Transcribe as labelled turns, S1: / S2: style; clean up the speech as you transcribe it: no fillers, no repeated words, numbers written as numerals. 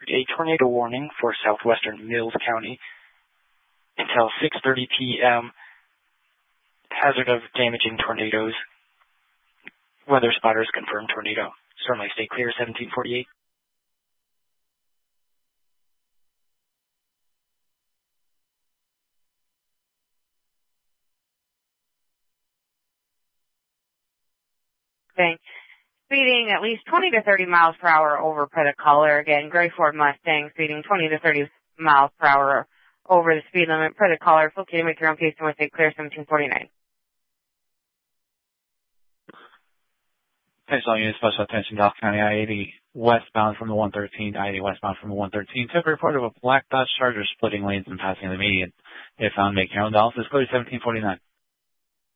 S1: a tornado warning for southwestern Mills County until 6:30 p.m. Hazard of damaging tornadoes. Weather spotters confirmed tornado. Storm Lake stay clear, 1748.
S2: Okay. Speeding at least 20 to 30 miles per hour over per the color. Again, gray Ford Mustang speeding 20 to 30 miles per hour over the speed limit per the color. Full to make your own pace and we'll stay clear, 1749.
S3: Attention all units, special attention, Goff County I-80 westbound from the 113, I-80 westbound from the 113. Took a report of a black Dodge Charger splitting lanes and passing the median. If found, make your own dialysis, clear 1749.